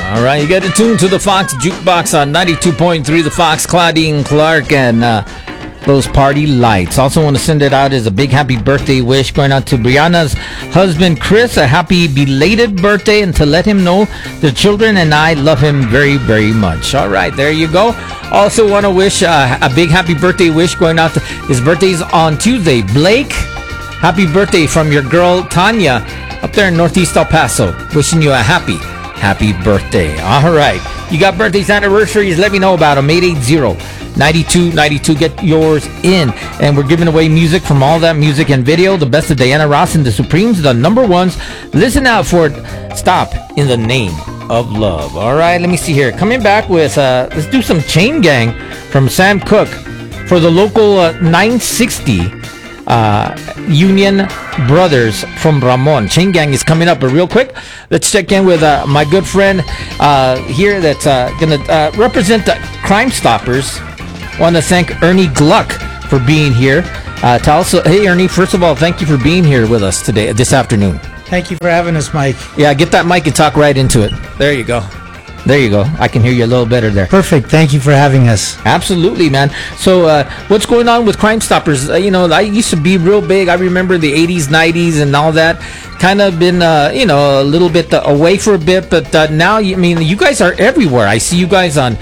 All right, you got to tune to the Fox Jukebox on 92.3 The Fox, Claudine Clark, and those party lights. Also want to send it out as a big happy birthday wish going out to Brianna's husband, Chris. A happy belated birthday, and to let him know the children and I love him very, very much. All right, there you go. Also want to wish a big happy birthday wish going out to his birthday's on Tuesday. Blake, happy birthday from your girl, Tanya, up there in Northeast El Paso. Wishing you a happy birthday. All right. You got birthdays, anniversaries, let me know about them. 880-9292. Get yours in. And we're giving away music from All That Music and Video. The best of Diana Ross and the Supremes, the number ones. Listen out for it. Stop in the Name of Love. All right, let me see here. Coming back with, let's do some Chain Gang from Sam Cooke for the local 960 Union Brothers from Ramon. Chain Gang is coming up, but real quick, let's check in with my good friend here that's going to represent the Crime Stoppers. Want to thank Ernie Gluck for being here. Tell us, hey Ernie, first of all, thank you for being here with us today, this afternoon. Thank you for having us, Mike. Yeah, get that mic and talk right into it. There you go. There you go. I can hear you a little better there. Perfect. Thank you for having us. Absolutely, man. So what's going on with Crime Stoppers? I used to be real big. I remember the 80s, 90s, and all that. Kind of been, a little bit away for a bit. But now, you guys are everywhere. I see you guys on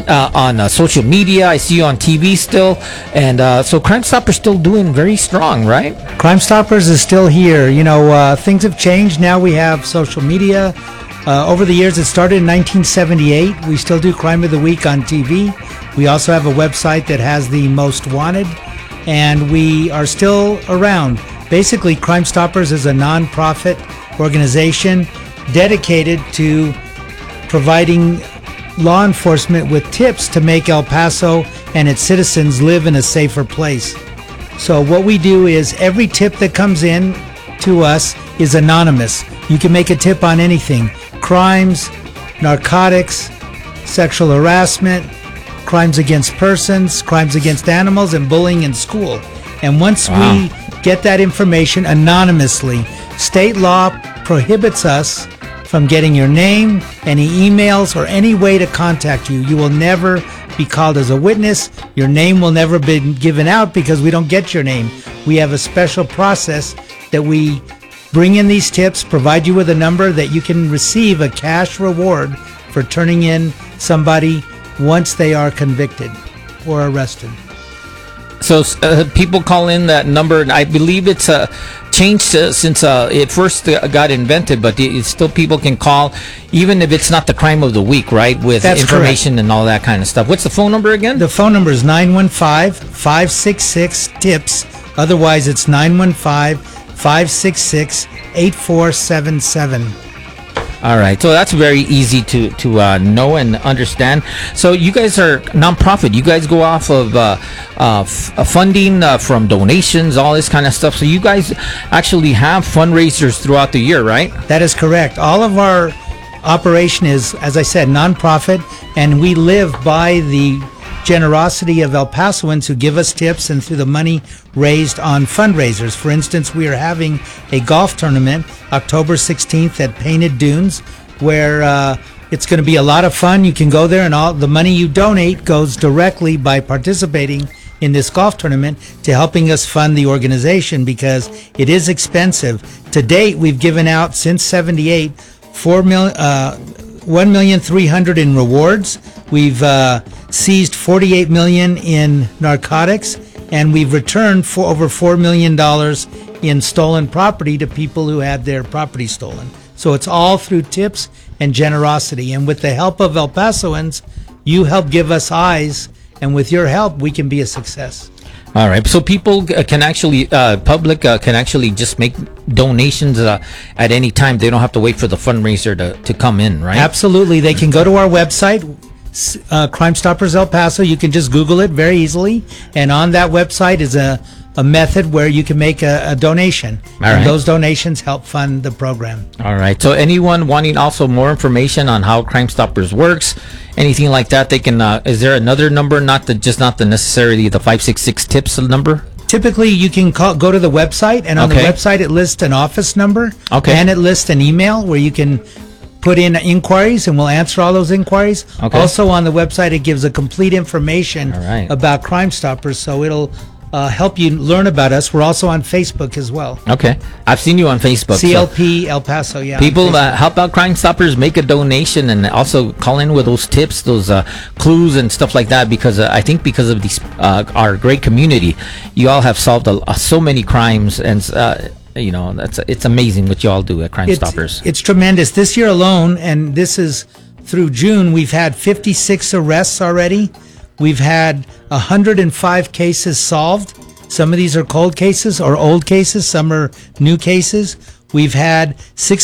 social media. I see you on TV still. And so Crime Stoppers still doing very strong, right? Crime Stoppers is still here. Things have changed. Now we have social media. Over the years, it started in 1978. We still do Crime of the Week on TV. We also have a website that has the most wanted, and we are still around. Basically, Crime Stoppers is a non-profit organization dedicated to providing law enforcement with tips to make El Paso and its citizens live in a safer place. So what we do is every tip that comes in to us is anonymous. You can make a tip on anything. Crimes, narcotics, sexual harassment, crimes against persons, crimes against animals, and bullying in school. And once we get that information anonymously, state law prohibits us from getting your name, any emails, or any way to contact you. You will never be called as a witness. Your name will never be given out because we don't get your name. We have a special process that we bring in these tips, provide you with a number that you can receive a cash reward for turning in somebody once they are convicted or arrested. So people call in that number, and I believe it's changed since it first got invented, but it's still people can call, even if it's not the crime of the week, right? With That's information correct. And all that kind of stuff. What's the phone number again? The phone number is 915-566-TIPS. Otherwise, it's 915-566-8477. All right, so that's very easy to know and understand. So you guys are nonprofit. You guys go off of funding from donations, all this kind of stuff. So you guys actually have fundraisers throughout the year, right? That is correct. All of our operation is, as I said, nonprofit, and we live by the generosity of El Pasoans who give us tips and through the money raised on fundraisers. For instance, we are having a golf tournament October 16th at Painted Dunes, where it's going to be a lot of fun. You can go there, and all the money you donate goes directly by participating in this golf tournament to helping us fund the organization because it is expensive. To date, we've given out since 78 $1,300,000 in rewards. We've seized $48 million in narcotics, and we've returned for over $4 million in stolen property to people who had their property stolen. So it's all through tips and generosity. And with the help of El Pasoans, you help give us eyes, and with your help, we can be a success. All right, so people can actually, public can actually just make donations at any time. They don't have to wait for the fundraiser to come in, right? Absolutely. They can go to our website, Crime Stoppers El Paso. You can just Google it very easily. And on that website is a method where you can make a donation. All right. And those donations help fund the program. All right. So anyone wanting also more information on how Crime Stoppers works, anything like that, they can, is there another number, not necessarily the 566 tips number? Typically, you can go to the website, and on the website, it lists an office number, and it lists an email where you can put in inquiries, and we'll answer all those inquiries. Okay. Also on the website, it gives a complete information All right. about Crime Stoppers, so it'll help you learn about us. We're also on Facebook as well. Okay. I've seen you on Facebook. so CLP El Paso, yeah. people on Facebook. help out Crime Stoppers, make a donation, and also call in with those tips, those clues and stuff like that, because I think because of these our great community, you all have solved so many crimes, and it's amazing what you all do at Crime Stoppers. It's tremendous. This year alone, and this is through June, we've had 56 arrests already. We've had 105 cases solved. Some of these are cold cases or old cases. Some are new cases. We've had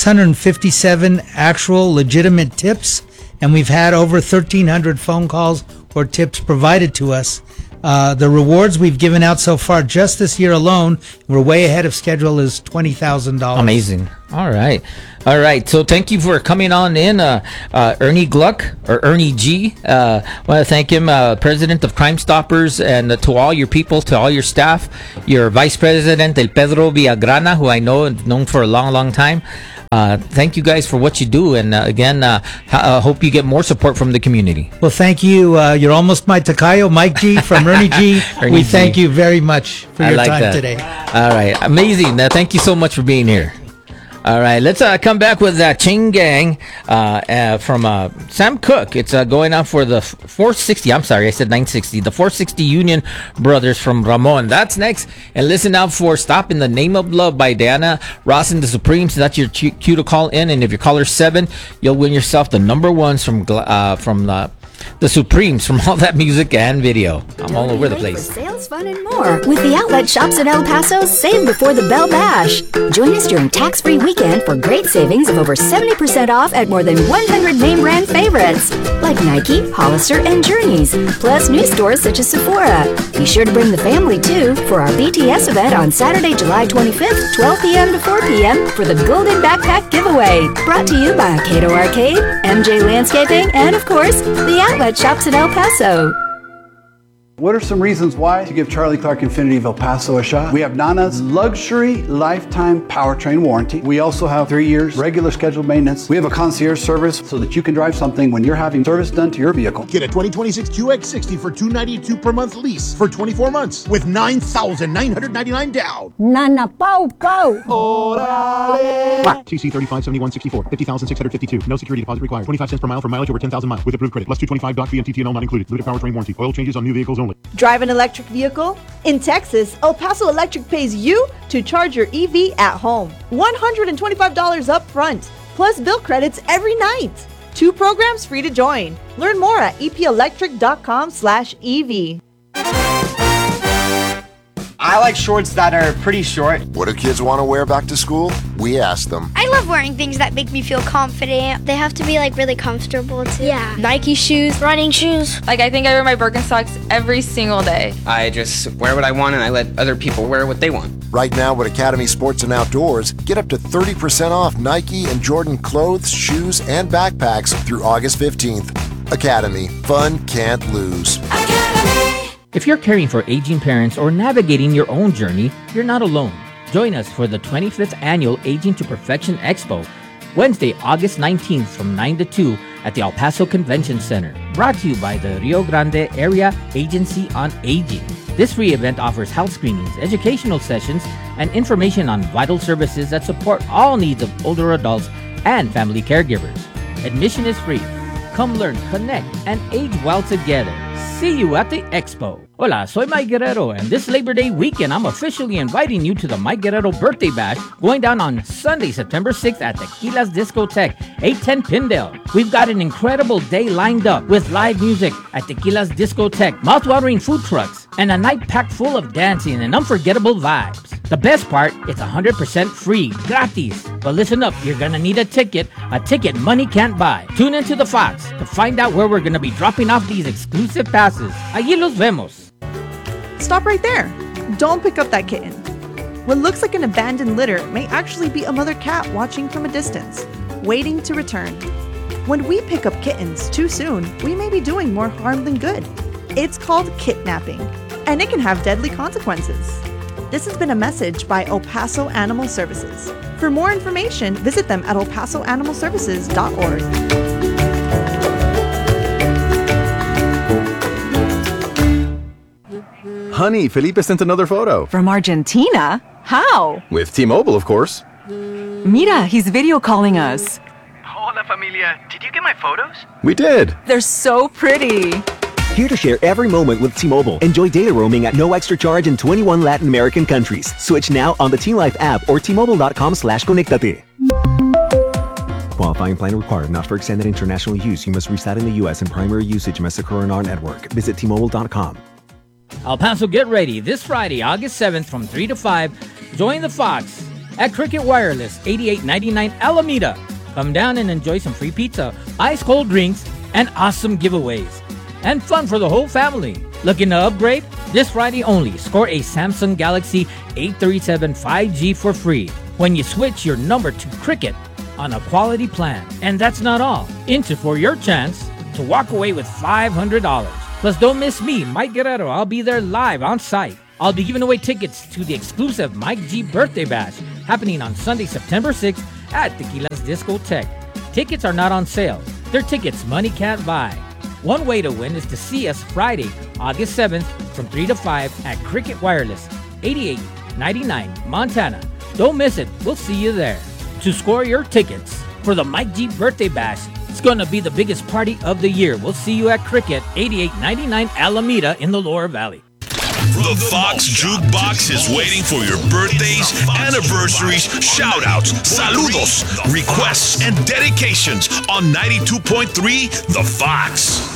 657 actual legitimate tips, and we've had over 1,300 phone calls or tips provided to us. The rewards we've given out so far just this year alone, we're way ahead of schedule, is $20,000. Amazing. All right. So thank you for coming on in, Ernie Gluck, or Ernie G. I want to thank him, President of Crime Stoppers, and to all your people, to all your staff, your Vice President, El Pedro Villagrana, who I know and known for a long, long time. Thank you guys for what you do, and again, hope you get more support from the community. Well, thank you. You're almost my Tocayo, Mike G from Ernie G. We thank you very much for your time today. All right. Amazing. Thank you so much for being here. All right, let's come back with Chain Gang from Sam Cooke. It's going on for the 460. I'm sorry, I said 960. The 460 Union Brothers from Ramon. That's next. And listen out for Stop in the Name of Love by Diana Ross and the Supremes. That's your cue to call in. And if you're caller 7, you'll win yourself the number ones from the Supremes, from All That Music and Video. I'm all over the place. For sales, fun, and more with the outlet shops in El Paso. Save before the Bell Bash. Join us during tax-free weekend for great savings of over 70% off at more than 100 name brand favorites like Nike, Hollister, and Journeys, plus new stores such as Sephora. Be sure to bring the family too for our BTS event on Saturday, July 25th, 12 p.m. to 4 p.m. for the Golden Backpack Giveaway. Brought to you by Cato Arcade, MJ Landscaping, and of course, the outlet shops in El Paso. What are some reasons why to give Charlie Clark Infiniti of El Paso a shot? We have Nana's luxury lifetime powertrain warranty. We also have 3 years regular scheduled maintenance. We have a concierge service so that you can drive something when you're having service done to your vehicle. Get a 2026 QX60 for $292 per month lease for 24 months with $9,999 down. Nana Pau Pau. TC 357164, 50,652. No security deposit required. 25 cents per mile for mileage over 10,000 miles with approved credit. Plus 225 doc fee and TTNL not included. Limited powertrain warranty. Oil changes on new vehicles only. Drive an electric vehicle? In Texas, El Paso Electric pays you to charge your EV at home. $125 up front, plus bill credits every night. 2 programs free to join. Learn more at epelectric.com/EV. I like shorts that are pretty short. What do kids want to wear back to school? We asked them. I love wearing things that make me feel confident. They have to be like really comfortable too. Yeah. Nike shoes, running shoes. Like I think I wear my Birkenstocks every single day. I just wear what I want and I let other people wear what they want. Right now at Academy Sports and Outdoors, get up to 30% off Nike and Jordan clothes, shoes, and backpacks through August 15th. Academy. Fun can't lose. Academy. If you're caring for aging parents or navigating your own journey, you're not alone. Join us for the 25th Annual Aging to Perfection Expo, Wednesday, August 19th from 9 to 2 at the El Paso Convention Center. Brought to you by the Rio Grande Area Agency on Aging. This free event offers health screenings, educational sessions, and information on vital services that support all needs of older adults and family caregivers. Admission is free. Come learn, connect, and age well together. See you at the expo. Hola, soy Mike Guerrero, and this Labor Day weekend, I'm officially inviting you to the Mike Guerrero Birthday Bash going down on Sunday, September 6th at Tequila's Discotheque, 810 Pindale. We've got an incredible day lined up with live music at Tequila's Discotheque, mouthwatering food trucks, and a night packed full of dancing and unforgettable vibes. The best part, it's 100% free, gratis. But listen up, you're gonna need a ticket money can't buy. Tune into the Fox to find out where we're gonna be dropping off these exclusive passes. Allí los vemos. Stop right there. Don't pick up that kitten. What looks like an abandoned litter may actually be a mother cat watching from a distance, waiting to return. When we pick up kittens too soon, we may be doing more harm than good. It's called kidnapping, and it can have deadly consequences. This has been a message by El Paso Animal Services. For more information, visit them at elpasoanimalservices.org. Honey, Felipe sent another photo. From Argentina? How? With T-Mobile, of course. Mira, he's video calling us. Hola, familia. Did you get my photos? We did. They're so pretty. Here to share every moment with T-Mobile. Enjoy data roaming at no extra charge in 21 Latin American countries. Switch now on the T-Life app or T-Mobile.com/conectate. Qualifying plan required. Not for extended international use. You must reside in the U.S. and primary usage must occur on our network. Visit T-Mobile.com. El Paso, get ready. This Friday, August 7th from 3 to 5, join the Fox at Cricket Wireless, 8899 Alameda. Come down and enjoy some free pizza, ice cold drinks, and awesome giveaways. And fun for the whole family. Looking to upgrade? This Friday only, score a Samsung Galaxy A37 5G for free when you switch your number to Cricket on a quality plan. And that's not all. Enter for your chance to walk away with $500. Plus, don't miss me, Mike Guerrero. I'll be there live on site. I'll be giving away tickets to the exclusive Mike G Birthday Bash happening on Sunday, September 6th at Tequila's Discotheque. Tickets are not on sale. They're tickets money can't buy. One way to win is to see us Friday, August 7th from 3 to 5 at Cricket Wireless, 8899 Montana. Don't miss it. We'll see you there. To score your tickets for the Mike G Birthday Bash, it's going to be the biggest party of the year. We'll see you at Cricket, 8899 Alameda in the Lower Valley. The Fox Jukebox is waiting for your birthdays, anniversaries, shout-outs, saludos, requests, and dedications on 92.3 The Fox.